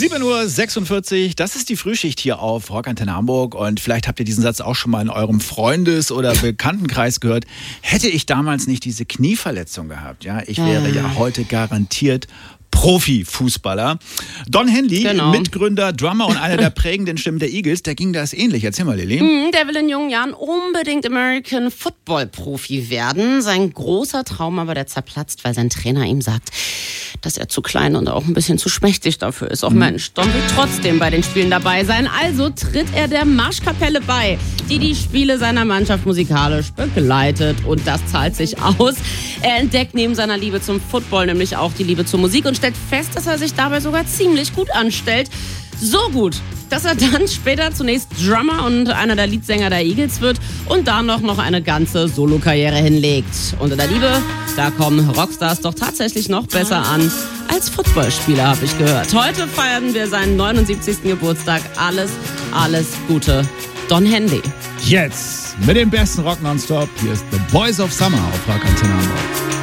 7:46 Uhr, das ist die Frühschicht hier auf Rock Antenne Hamburg und vielleicht habt ihr diesen Satz auch schon mal in eurem Freundes- oder Bekanntenkreis gehört. Hätte ich damals nicht diese Knieverletzung gehabt, ja, ich wäre ja heute garantiert Profifußballer. Don Henley, genau. Mitgründer, Drummer und einer der prägenden Stimmen der Eagles, da ging das ähnlich. Erzähl mal, Lilly. Der will in jungen Jahren unbedingt American Football Profi werden. Sein großer Traum aber, der zerplatzt, weil sein Trainer ihm sagt, dass er zu klein und auch ein bisschen zu schmächtig dafür ist. Och Mensch, Don will trotzdem bei den Spielen dabei sein. Also tritt er der Marschkapelle bei, die Spiele seiner Mannschaft musikalisch begleitet. Und das zahlt sich aus. Er entdeckt neben seiner Liebe zum Football nämlich auch die Liebe zur Musik und stellt fest, dass er sich dabei sogar ziemlich gut anstellt. So gut, dass er dann später zunächst Drummer und einer der Leadsänger der Eagles wird und dann noch eine ganze Solokarriere hinlegt. Und in der Liebe, da kommen Rockstars doch tatsächlich noch besser an als Footballspieler, habe ich gehört. Heute feiern wir seinen 79. Geburtstag. Alles Gute, Don Henley. Jetzt mit dem besten Rock nonstop. Hier ist The Boys of Summer auf Rock Antenne Hamburg.